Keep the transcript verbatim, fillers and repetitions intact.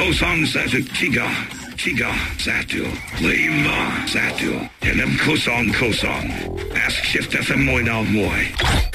Kosong Satu Chiga. Chiga Satu. Leva Satu. And them Kosong Kosong. Ask Shift F M Moy now Moy.